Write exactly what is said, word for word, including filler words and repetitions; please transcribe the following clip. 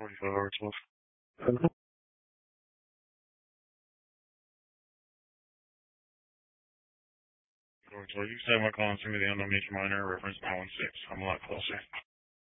forty-five hour twelve. Hello? So you said my calling to me the unknown major minor reference nine one six. I'm a lot closer.